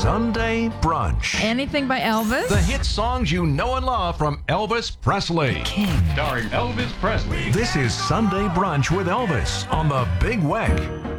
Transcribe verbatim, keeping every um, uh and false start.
Sunday Brunch. Anything by Elvis? The hit songs you know and love from Elvis Presley. King. Starring Elvis Presley. This is Sunday Brunch with Elvis on the Big Weck.